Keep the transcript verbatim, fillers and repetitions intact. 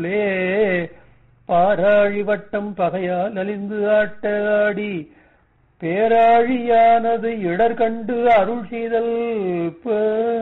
பாராழி வட்டம் பகையால் நலிந்து ஆட்ட ஆடி பேராழியானது இடர் கண்டு அருள் செய்தல்